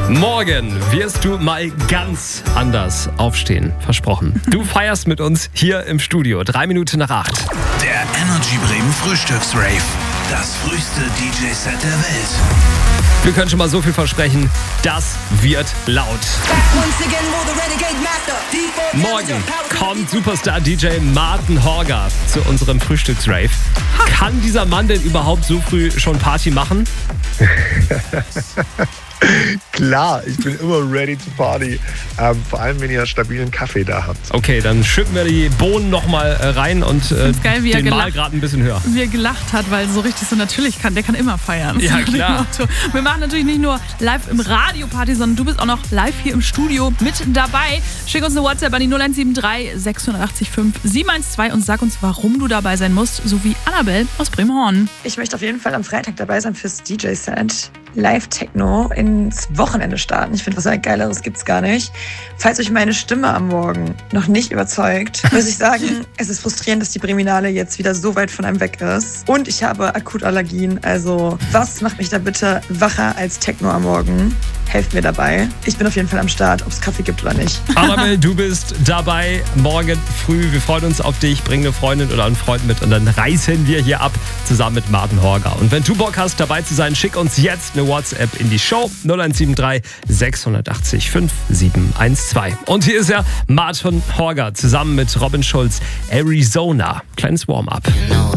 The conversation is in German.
Morgen wirst du mal ganz anders aufstehen. Versprochen. Du feierst mit uns hier im Studio. 3 Minuten nach 8. Der Energy Bremen Frühstücksrave. Das früheste DJ-Set der Welt. Wir können schon mal so viel versprechen. Das wird laut. Morgen kommt Superstar-DJ Martin Horger zu unserem Frühstücksrave. Kann dieser Mann denn überhaupt so früh schon Party machen? Klar, ich bin immer ready to party. Vor allem, wenn ihr stabilen Kaffee da habt. Okay, dann schütten wir die Bohnen nochmal rein und geil, wie den er Mahlgrad ein bisschen höher. Wie er gelacht hat, weil so richtig so natürlich der kann immer feiern. Ja, So klar. Wir machen natürlich nicht nur live im Radio Party, sondern du bist auch noch live hier im Studio mit dabei. Schick uns eine WhatsApp an die 0173 685 712 und sag uns, warum du dabei sein musst, so wie Annabelle aus Bremerhaven. Ich möchte auf jeden Fall am Freitag dabei sein fürs DJ-Set. Live-Techno ins Wochenende starten. Ich finde, was ein geileres gibt's gar nicht. Falls euch meine Stimme am Morgen noch nicht überzeugt, muss ich sagen, es ist frustrierend, dass die Breminale jetzt wieder so weit von einem weg ist. Und ich habe Akutallergien. Also, was macht mich da bitte wacher als Techno am Morgen? Helft mir dabei. Ich bin auf jeden Fall am Start, ob es Kaffee gibt oder nicht. Annabelle, du bist dabei morgen früh. Wir freuen uns auf dich. Bring eine Freundin oder einen Freund mit und dann reißen wir hier ab zusammen mit Martin Horger. Und wenn du Bock hast, dabei zu sein, schick uns jetzt eine WhatsApp in die Show 0173 680 5712. Und hier ist ja Martin Horger zusammen mit Robin Schulz, Arizona. Kleines Warm-up.